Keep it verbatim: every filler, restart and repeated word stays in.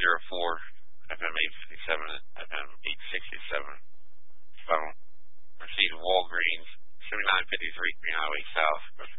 zero four, F M eight fifty-seven, F M eight sixty-seven. Phone. Proceed to Walgreens, seventy-nine fifty-three Green Highway South,